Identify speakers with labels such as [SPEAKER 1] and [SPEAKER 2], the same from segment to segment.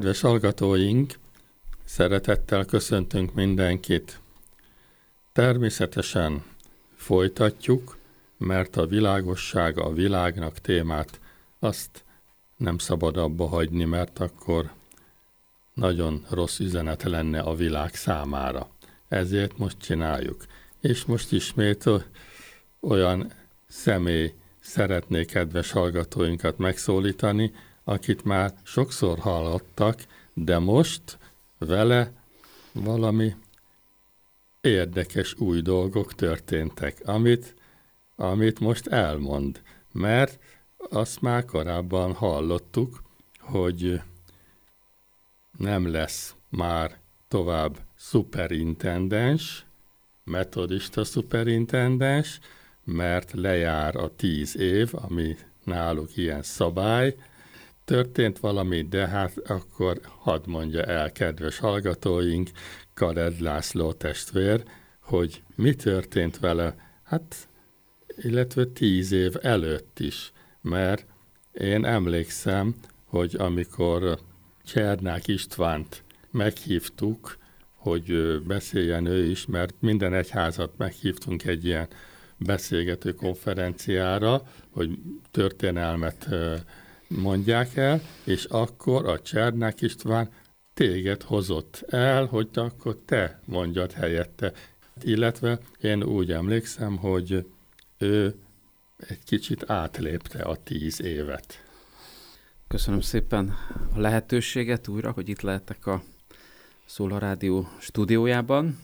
[SPEAKER 1] Kedves hallgatóink, szeretettel köszöntünk mindenkit. Természetesen folytatjuk, mert a világosság a világnak témát, azt nem szabad abba hagyni, mert akkor nagyon rossz üzenet lenne a világ számára. Ezért most csináljuk. És most ismét olyan személy szeretné kedves hallgatóinkat megszólítani, akit már sokszor hallottak, de most vele valami érdekes új dolgok történtek, amit most elmond. Mert azt már korábban hallottuk, hogy nem lesz már tovább szuperintendens, metodista szuperintendens, mert lejár a 10 év, ami náluk ilyen szabály. Történt valami, de hát akkor hadd mondja el, kedves hallgatóink, Kared László testvér, hogy mi történt vele, hát illetve 10 év előtt is, mert én emlékszem, hogy amikor Csernák Istvánt meghívtuk, hogy beszéljen ő is, mert minden egyházat meghívtunk egy ilyen beszélgető konferenciára, hogy történelmet mondják el, és akkor a Csernák István téged hozott el, hogy akkor te mondjad helyette. Illetve én úgy emlékszem, hogy ő egy kicsit átlépte a 10 évet.
[SPEAKER 2] Köszönöm szépen a lehetőséget újra, hogy itt lehetek a Szóla Rádió stúdiójában,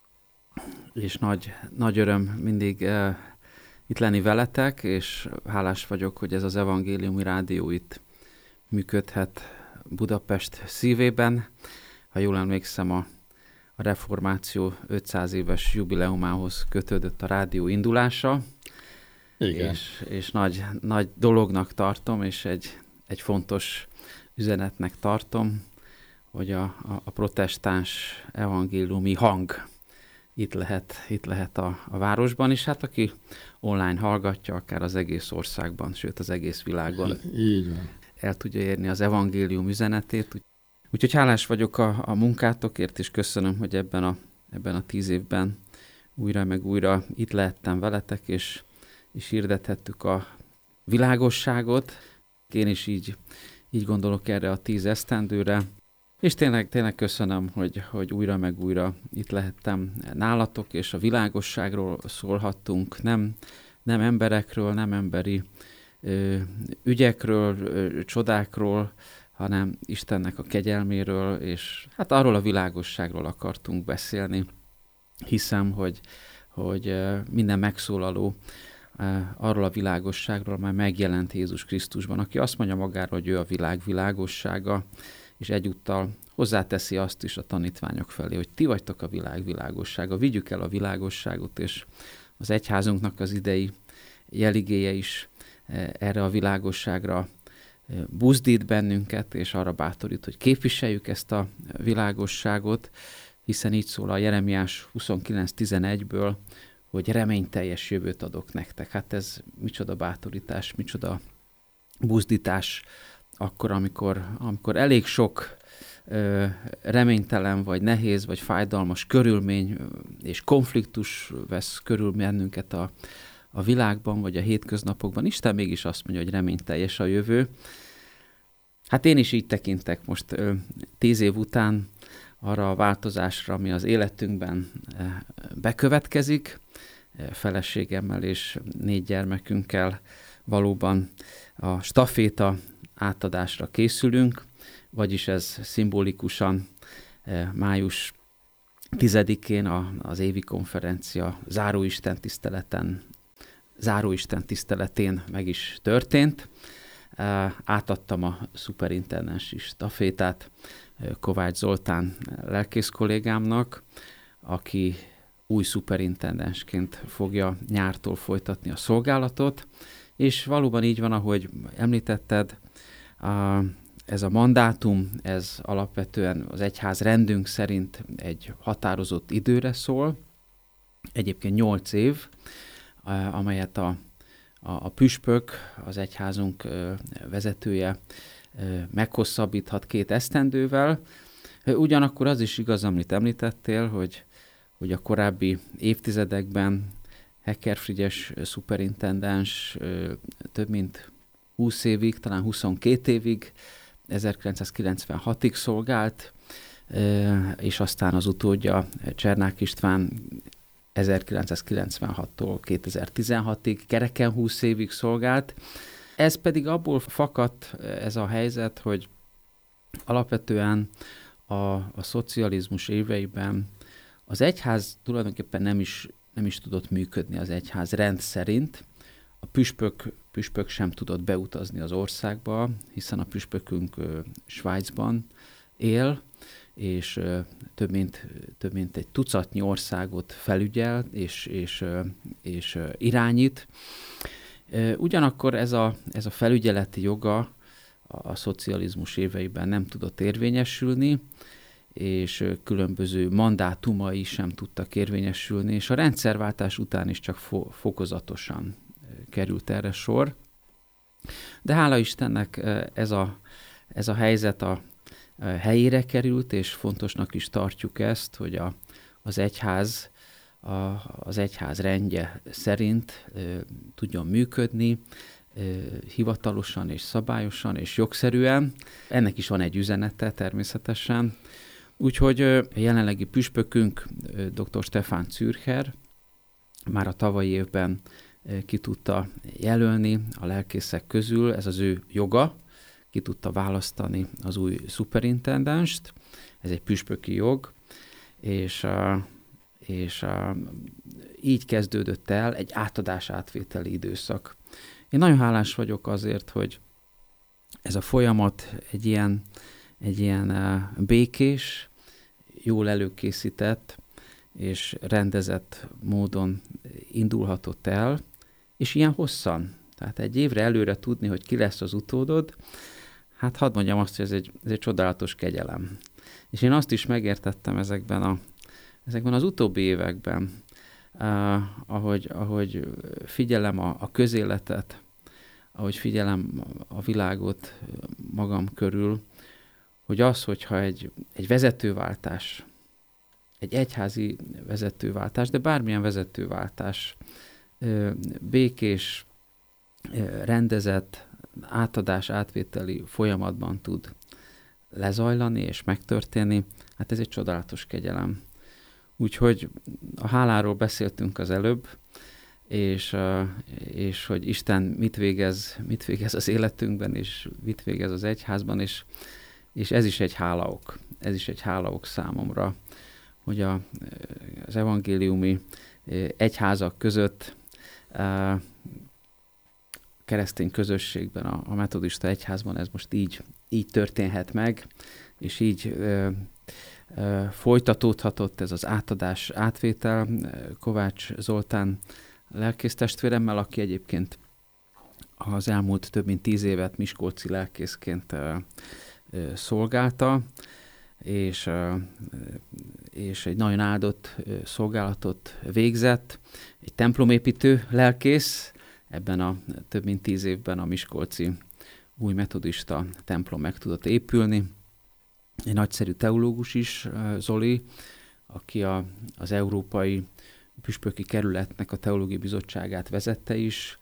[SPEAKER 2] és nagy öröm mindig itt lenni veletek, és hálás vagyok, hogy ez az evangéliumi rádió itt működhet Budapest szívében. Ha jól emlékszem, a reformáció 500 éves jubileumához kötődött a rádió indulása.
[SPEAKER 1] Igen.
[SPEAKER 2] És nagy dolognak tartom, és egy fontos üzenetnek tartom, hogy a protestáns evangéliumi hang itt lehet a városban is, hát aki online hallgatja, akár az egész országban, sőt az egész világon
[SPEAKER 1] Így van.
[SPEAKER 2] el tudja érni az evangélium üzenetét. Úgyhogy hálás vagyok a munkátokért, és köszönöm, hogy ebben a 10 évben újra meg újra itt lehettem veletek, és hirdethettük a világosságot. Én is így gondolok erre a 10 esztendőre, és tényleg köszönöm, hogy újra meg újra itt lehettem nálatok, és a világosságról szólhattunk, nem emberekről, nem emberi ügyekről, csodákról, hanem Istennek a kegyelméről, és hát arról a világosságról akartunk beszélni. Hiszem, hogy minden megszólaló arról a világosságról már megjelent Jézus Krisztusban, aki azt mondja magáról, hogy ő a világ világossága, és egyúttal hozzáteszi azt is a tanítványok felé, hogy ti vagytok a világ világossága, vigyük el a világosságot, és az egyházunknak az idei jeligéje is erre a világosságra buzdít bennünket, és arra bátorít, hogy képviseljük ezt a világosságot, hiszen így szól a Jeremiás 29:11-ből, hogy reményteljes jövőt adok nektek. Hát ez micsoda bátorítás, micsoda buzdítás, akkor, amikor elég sok reménytelen, vagy nehéz, vagy fájdalmas körülmény és konfliktus vesz körül bennünket a világban, vagy a hétköznapokban. Isten mégis azt mondja, hogy reményteljes a jövő. Hát én is így tekintek most 10 év után arra a változásra, ami az életünkben bekövetkezik, feleségemmel és 4 gyermekünkkel valóban a staféta átadásra készülünk, vagyis ez szimbolikusan május 10-én az évi konferencia záróisten tiszteletén meg is történt. Átadtam a szuperintendensi stafétát Kovács Zoltán lelkész kollégámnak, aki új szuperintendensként fogja nyártól folytatni a szolgálatot, és valóban így van, ahogy említetted, ez a mandátum, ez alapvetően az egyház rendünk szerint egy határozott időre szól, egyébként 8 év, amelyet a püspök, az egyházunk vezetője meghosszabbíthat 2 esztendővel. Ugyanakkor az is igaz, amit említettél, hogy a korábbi évtizedekben Hecker Frigyes szuperintendens több mint 20 évig, talán 22 évig, 1996-ig szolgált, és aztán az utódja Csernák István 1996-tól 2016-ig, kereken 20 évig szolgált. Ez pedig abból fakadt ez a helyzet, hogy alapvetően a szocializmus éveiben az egyház tulajdonképpen nem is tudott működni az egyház rend szerint. A püspök sem tudott beutazni az országba, hiszen a püspökünk Svájcban él, és több mint egy tucatnyi országot felügyel és irányít. Ugyanakkor ez a felügyeleti joga a szocializmus éveiben nem tudott érvényesülni, és különböző mandátumai sem tudtak érvényesülni, és a rendszerváltás után is csak fokozatosan került erre sor. De hála Istennek ez a helyzet a helyére került, és fontosnak is tartjuk ezt, hogy az egyház rendje szerint tudjon működni, hivatalosan és szabályosan és jogszerűen. Ennek is van egy üzenete természetesen. Úgyhogy a jelenlegi püspökünk, dr. Stefan Zürcher már a tavalyi évben ki tudta jelölni a lelkészek közül, ez az ő joga, ki tudta választani az új szuperintendenst, ez egy püspöki jog, és így kezdődött el egy átadás-átvételi időszak. Én nagyon hálás vagyok azért, hogy ez a folyamat egy ilyen békés, jól előkészített és rendezett módon indulhatott el, és ilyen hosszan. Tehát egy évre előre tudni, hogy ki lesz az utódod, hát hadd mondjam azt, hogy ez egy csodálatos kegyelem. És én azt is megértettem ezekben az utóbbi években, ahogy figyelem a közéletet, ahogy figyelem a világot magam körül, hogy hogyha egy vezetőváltás, egy egyházi vezetőváltás, de bármilyen vezetőváltás békés, rendezett, átadás-átvételi folyamatban tud lezajlani és megtörténni, hát ez egy csodálatos kegyelem. Úgyhogy a háláról beszéltünk az előbb, és hogy Isten mit végez az életünkben, és mit végez az egyházban, és ez is egy hálaok. Ez is egy hálaok számomra, hogy az evangéliumi egyházak között keresztény közösségben, a metodista egyházban ez most így történhet meg, és így folytatódhatott ez az átadás, átvétel Kovács Zoltán lelkésztestvéremmel, aki egyébként az elmúlt több mint 10 évet miskolci lelkészként szolgálta, és egy nagyon áldott szolgálatot végzett, egy templomépítő lelkész, ebben a több mint 10 évben a miskolci új metodista templom meg tudott épülni. Egy nagyszerű teológus is, Zoli, aki az Európai Püspöki Kerületnek a Teológiai Bizottságát vezette is,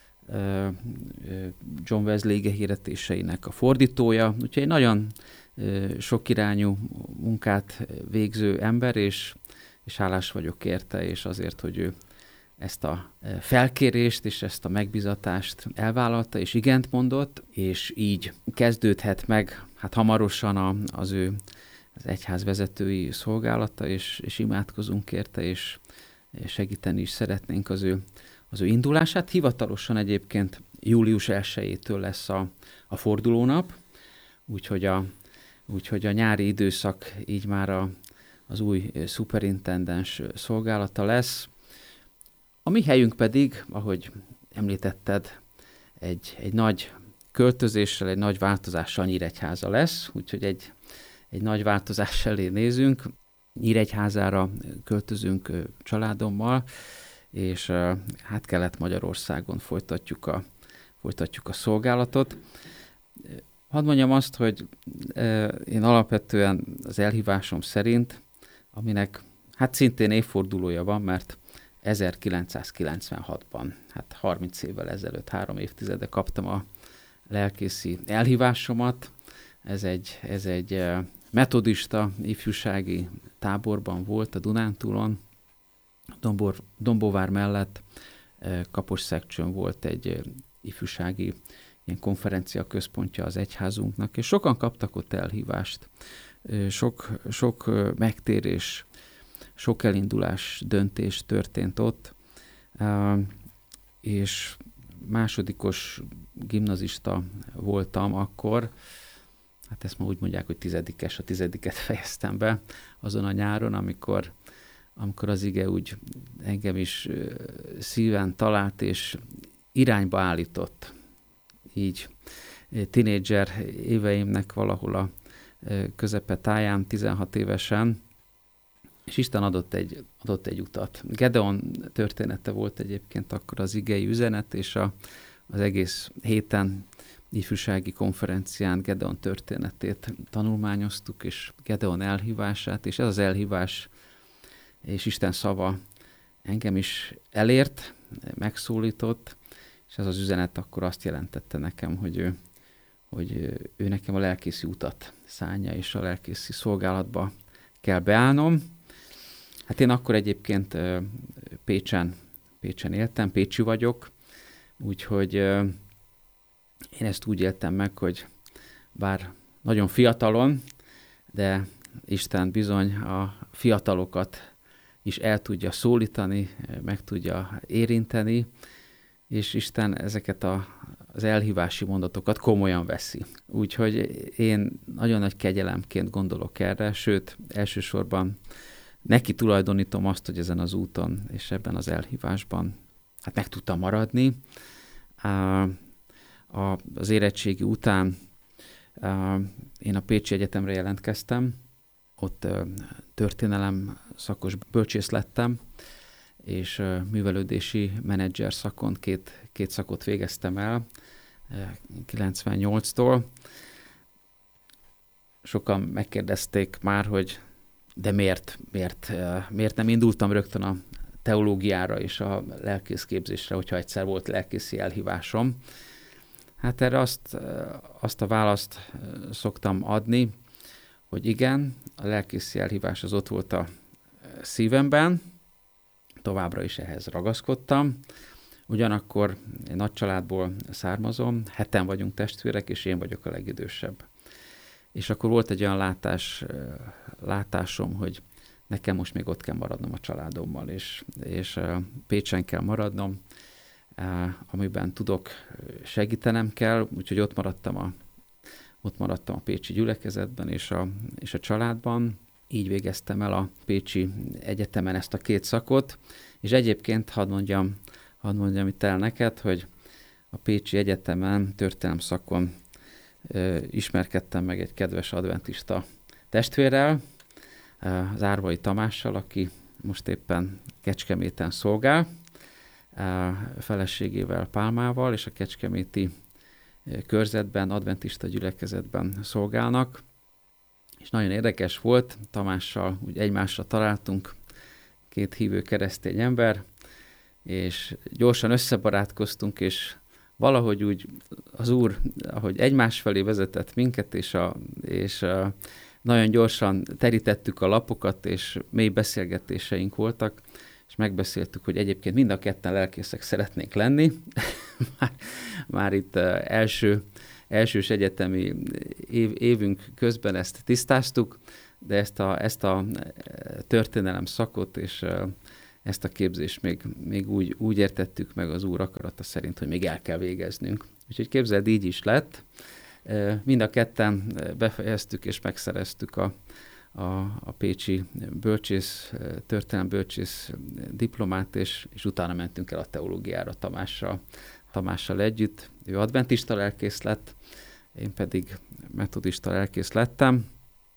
[SPEAKER 2] John Wesley igehirdetéseinek a fordítója, úgyhogy egy nagyon sokirányú munkát végző ember, és hálás vagyok érte, és azért, hogy ő ezt a felkérést és ezt a megbízatást elvállalta, és igent mondott, és így kezdődhet meg hát hamarosan az egyház vezetői szolgálata, és imádkozunk érte, és segíteni is szeretnénk az ő indulását. Hivatalosan egyébként július 1-től lesz a fordulónap, úgyhogy a nyári időszak így már az új szuperintendens szolgálata lesz. A mi helyünk pedig, ahogy említetted, egy nagy költözéssel, egy nagy változással Nyíregyháza lesz, úgyhogy egy nagy változás elé nézünk. Nyíregyházára költözünk családommal, és hát Kelet-Magyarországon folytatjuk a szolgálatot. Hadd mondjam azt, hogy én alapvetően az elhívásom szerint, aminek hát szintén évfordulója van, mert 1996-ban, hát 30 évvel ezelőtt, 3 évtizede kaptam a lelkészi elhívásomat. Ez egy metodista ifjúsági táborban volt a Dunántúlon, Dombóvár mellett, Kaposszegcsön volt egy ifjúsági ilyen konferencia központja az egyházunknak, és sokan kaptak ott elhívást. Sok megtérés, sok elindulás, döntés történt ott, és másodikos gimnazista voltam akkor, hát ezt ma úgy mondják, hogy tizedikes, a tizediket fejeztem be azon a nyáron, amikor az ige úgy engem is szíven talált, és irányba állított. Így tínédzser éveimnek valahol a közepe táján, 16 évesen, és Isten adott egy utat. Gedeon története volt egyébként akkor az igei üzenet, és az egész héten ifjúsági konferencián Gedeon történetét tanulmányoztuk, és Gedeon elhívását, és ez az elhívás és Isten szava engem is elért, megszólított, és ez az üzenet akkor azt jelentette nekem, hogy ő nekem a lelkészi utat szánja, és a lelkészi szolgálatba kell beállnom. Hát én akkor egyébként Pécsen éltem, pécsi vagyok, úgyhogy én ezt úgy éltem meg, hogy bár nagyon fiatalon, de Isten bizony a fiatalokat is el tudja szólítani, meg tudja érinteni, és Isten ezeket az elhívási mondatokat komolyan veszi. Úgyhogy én nagyon nagy kegyelemként gondolok erre, sőt, elsősorban neki tulajdonítom azt, hogy ezen az úton és ebben az elhívásban hát meg tudtam maradni. Az érettségi után én a Pécsi Egyetemre jelentkeztem, ott történelem szakos bölcsész lettem, és művelődési menedzser szakon két szakot végeztem el 98-tól. Sokan megkérdezték már, hogy de miért nem indultam rögtön a teológiára és a lelkészképzésre, hogyha egyszer volt lelkészi elhívásom. Hát erre azt a választ szoktam adni, hogy igen, a lelkészi elhívás az ott volt a szívemben, továbbra is ehhez ragaszkodtam. Ugyanakkor én nagy családból származom, 7 vagyunk testvérek, és én vagyok a legidősebb. És akkor volt egy olyan látásom, hogy nekem most még ott kell maradnom a családommal, és Pécsen kell maradnom, amiben tudok, segítenem kell, úgyhogy ott maradtam a pécsi gyülekezetben és a családban. Így végeztem el a Pécsi Egyetemen ezt a 2 szakot, és egyébként hadd mondjam itt el neked, hogy a Pécsi Egyetemen történelem szakon ismerkedtem meg egy kedves adventista testvérrel, Zárvai Tamással, aki most éppen Kecskeméten szolgál, feleségével Pálmával, és a kecskeméti körzetben, adventista gyülekezetben szolgálnak. És nagyon érdekes volt, Tamással úgy egymásra találtunk, 2 hívő keresztény ember, és gyorsan összebarátkoztunk, és valahogy úgy az Úr, ahogy egymás felé vezetett minket, és nagyon gyorsan terítettük a lapokat, és mély beszélgetéseink voltak, és megbeszéltük, hogy egyébként mind a ketten lelkészek szeretnénk lenni. már itt elsős egyetemi évünk közben ezt tisztáztuk, de ezt a történelem szakot és ezt a képzést még úgy értettük meg az Úr akarata szerint, hogy még el kell végeznünk. Úgyhogy képzeld, így is lett. Mind a ketten befejeztük és megszereztük a pécsi történelem bölcsész diplomát, és utána mentünk el a teológiára Tamással együtt. Ő adventista lelkész lett, én pedig metodista lelkész lettem.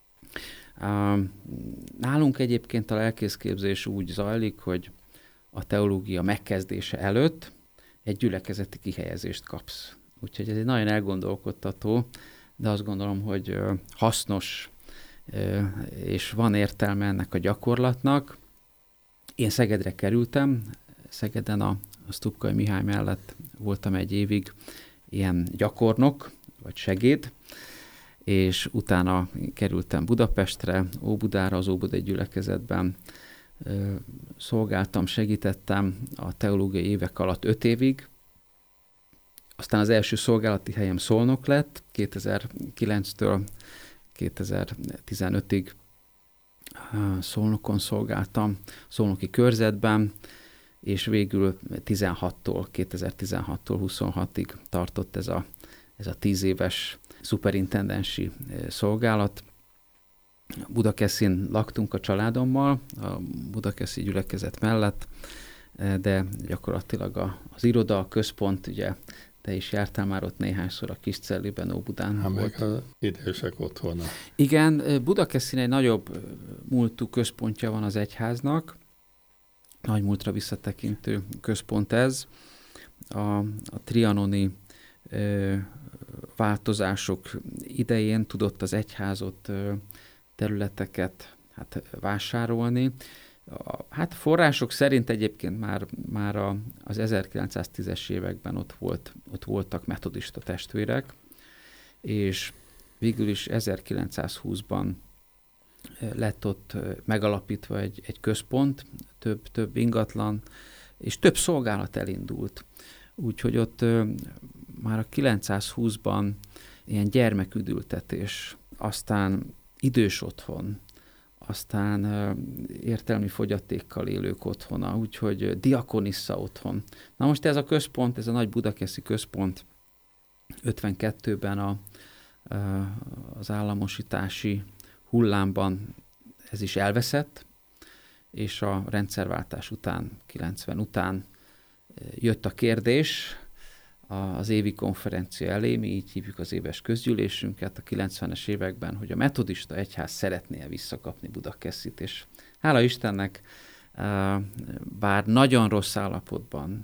[SPEAKER 2] Nálunk egyébként a lelkészképzés úgy zajlik, hogy a teológia megkezdése előtt egy gyülekezeti kihelyezést kapsz. Úgyhogy ez egy nagyon elgondolkodtató, de azt gondolom, hogy hasznos és van értelme ennek a gyakorlatnak. Én Szegedre kerültem, Szegeden a Stupkai Mihály mellett voltam egy évig ilyen gyakornok, vagy segéd, és utána kerültem Budapestre, Óbudára, az Óbudai gyülekezetben szolgáltam, segítettem a teológiai évek alatt 5 évig. Aztán az első szolgálati helyem Szolnok lett, 2009-től 2015-ig Szolnokon szolgáltam, Szolnoki körzetben, és végül 2016-tól 26-ig tartott ez a 10 éves szuperintendensi szolgálat. Budakeszin laktunk a családommal, a budakeszi gyülekezet mellett, de gyakorlatilag az iroda, a központ, ugye te is jártál már ott néhányszor a Kiscelliben, Óbudán.
[SPEAKER 1] Hát meg az idősek otthona.
[SPEAKER 2] Igen, Budakeszin egy nagyobb múltú központja van az egyháznak, nagy múltra visszatekintő központ ez. A trianoni változások idején tudott az egyházot területeket vásárolni. Hát források szerint egyébként már az 1910-es években ott voltak metodista testvérek, és végül is 1920-ban lett ott megalapítva egy központ, több ingatlan, és több szolgálat elindult. Úgyhogy ott már a 920-ban ilyen gyermeküdültetés, aztán idős otthon, aztán értelmi fogyatékkal élők otthona, úgyhogy diakonissza otthon. Na most ez a központ, ez a nagy budakeszi központ 52-ben az államosítási hullámban ez is elveszett, és a rendszerváltás után, 90 után jött a kérdés az évi konferencia elé, mi így hívjuk az éves közgyűlésünket a 90-es években, hogy a metodista egyház szeretné visszakapni Budakeszit, és hála Istennek, bár nagyon rossz állapotban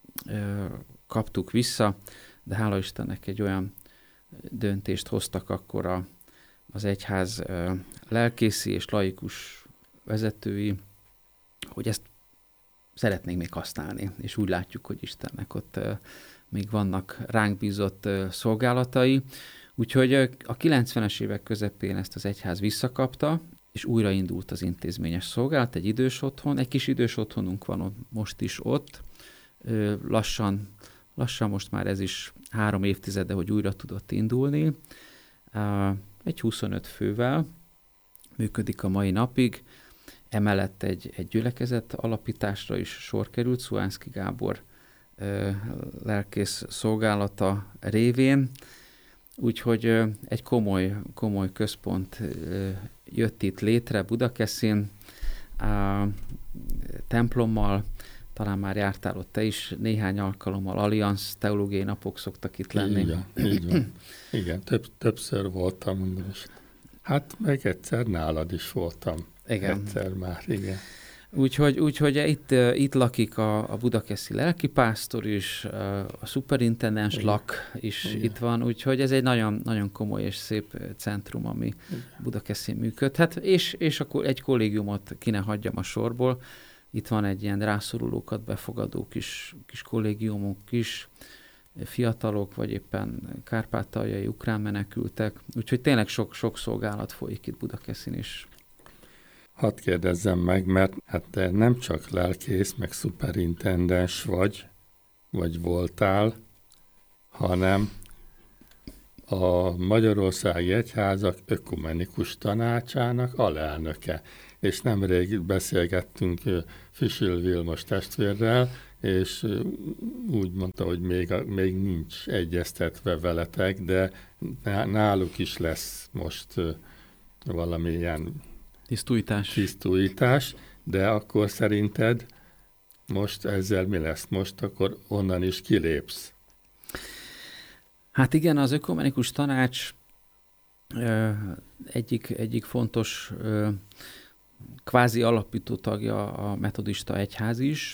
[SPEAKER 2] kaptuk vissza, de hála Istennek egy olyan döntést hoztak akkor az egyház lelkészi és laikus vezetői, hogy ezt szeretnénk még használni, és úgy látjuk, hogy Istennek ott még vannak ránk bízott szolgálatai. Úgyhogy a 90-es évek közepén ezt az egyház visszakapta, és újraindult az intézményes szolgálat, egy idős otthon, egy kis idős otthonunk van most is ott, lassan most már ez is 3 évtizede, hogy újra tudott indulni, egy 25 fővel működik a mai napig, emellett egy gyülekezet alapításra is sor került, Szuánszky Gábor lelkész szolgálata révén, úgyhogy egy komoly központ jött itt létre Budakeszin, templommal, talán már jártál ott te is néhány alkalommal, Allianz teológiai napok szoktak itt lenni.
[SPEAKER 1] Így van. Igen, többször voltam, és hát meg egyszer nálad is voltam.
[SPEAKER 2] Igen.
[SPEAKER 1] Egyszer már, igen.
[SPEAKER 2] Úgyhogy itt lakik a budakeszi lelkipásztor is, a szuperintendens lak is itt van, úgyhogy ez egy nagyon, nagyon komoly és szép centrum, ami Budakeszin működhet, és akkor egy kollégiumot ki ne hagyjam a sorból. Itt van egy ilyen rászorulókat befogadó kis kollégiumunk is, fiatalok, vagy éppen kárpátaljai ukrán menekültek, úgyhogy tényleg sok szolgálat folyik itt Budakeszin is.
[SPEAKER 1] Hadd kérdezzem meg, mert hát te nem csak lelkész, meg szuperintendens vagy voltál, hanem a Magyarországi Egyházak Ökumenikus Tanácsának alelnöke. És nemrég beszélgettünk Füsül Vilmos testvérrel, és úgy mondta, hogy még nincs egyeztetve veletek, de náluk is lesz most valamilyen tisztújítás, de akkor szerinted most ezzel mi lesz? Most akkor onnan is kilépsz?
[SPEAKER 2] Hát igen, az Ökumenikus Tanács egyik fontos kvázi alapító tagja a metodista egyház is,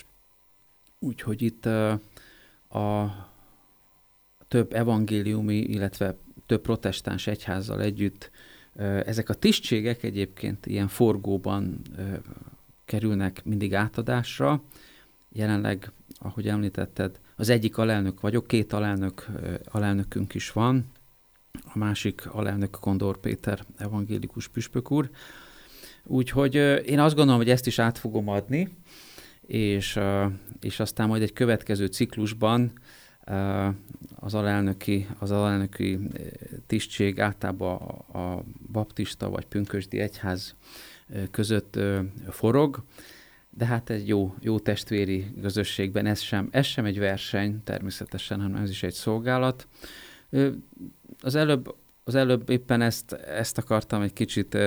[SPEAKER 2] úgyhogy itt a több evangéliumi, illetve több protestáns egyházzal együtt. Ezek a tisztségek egyébként ilyen forgóban kerülnek mindig átadásra. Jelenleg, ahogy említetted, az egyik alelnök vagyok, 2 alelnökünk is van. A másik alelnök Kondor Péter evangélikus püspök úr. Úgyhogy én azt gondolom, hogy ezt is át fogom adni, és aztán majd egy következő ciklusban az alelnöki tisztség általában a baptista vagy pünkösdi egyház között forog, de hát egy jó testvéri közösségben ez sem egy verseny természetesen, hanem ez is egy szolgálat. Az előbb éppen ezt akartam egy kicsit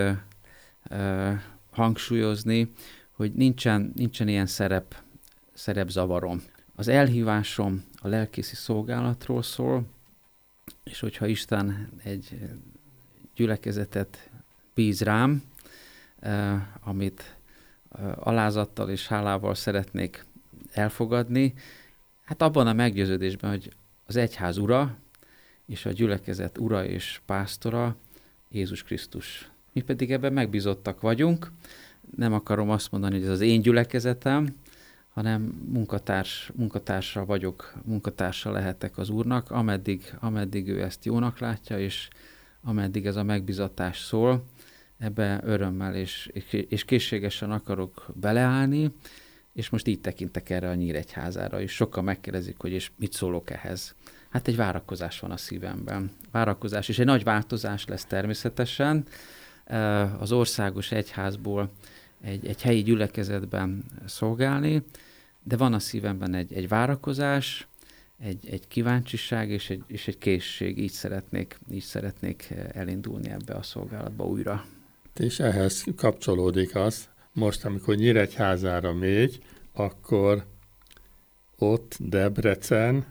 [SPEAKER 2] hangsúlyozni, hogy nincsen ilyen szerepzavarom. Az elhívásom a lelkészi szolgálatról szól, és hogyha Isten egy gyülekezetet bíz rám, amit alázattal és hálával szeretnék elfogadni, hát abban a meggyőződésben, hogy az egyház ura, és a gyülekezet ura és pásztora Jézus Krisztus. Mi pedig ebben megbízottak vagyunk. Nem akarom azt mondani, hogy ez az én gyülekezetem, hanem munkatársa vagyok, munkatársa lehetek az Úrnak, ameddig ő ezt jónak látja, és ameddig ez a megbízatás szól, ebbe örömmel és készségesen akarok beleállni, és most így tekintek erre a Nyíregyházára, és sokan megkérdezik, hogy és mit szólok ehhez. Hát egy várakozás van a szívemben. Várakozás, és egy nagy változás lesz természetesen. Az országos egyházból egy helyi gyülekezetben szolgálni, de van a szívemben egy várakozás, egy kíváncsiság és egy készség. Így szeretnék elindulni ebbe a szolgálatba újra. És
[SPEAKER 1] ehhez kapcsolódik az, most amikor Nyíregyházára megy, akkor ott Debrecen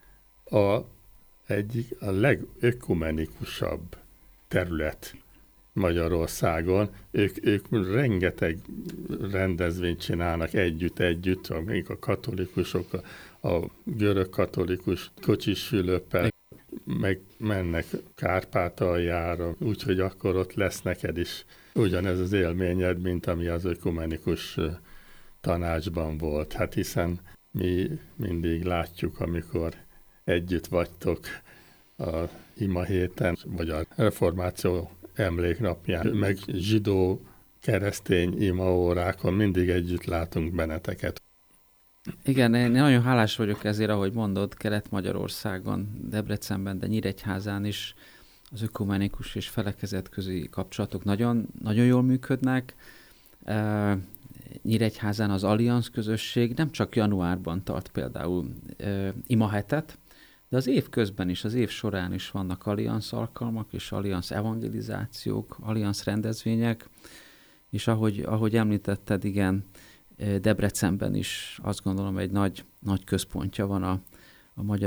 [SPEAKER 1] egyik a legökumenikusabb terület Magyarországon. Ők rengeteg rendezvényt csinálnak együtt, még a katolikusok, a görög katolikus Kocsis-Fülöppel, meg mennek Kárpátaljára, úgyhogy akkor ott lesz neked is ugyanez az élményed, mint ami az ökumenikus tanácsban volt. Hát hiszen mi mindig látjuk, amikor együtt vagytok a ima héten, vagy a reformáció emléknapján, meg zsidó keresztény imaórákon mindig együtt látunk benneteket.
[SPEAKER 2] Igen, én nagyon hálás vagyok ezért, ahogy mondod, Kelet-Magyarországon, Debrecenben, de Nyíregyházán is az ökumenikus és felekezetközi kapcsolatok nagyon, nagyon jól működnek. Nyíregyházán az Allianz közösség nem csak januárban tart például imahetet, de az év közben is, az év során is vannak Allianz alkalmak, és Allianz evangelizációk, Allianz rendezvények, és ahogy említetted, igen, Debrecenben is azt gondolom egy nagy központja van a magyar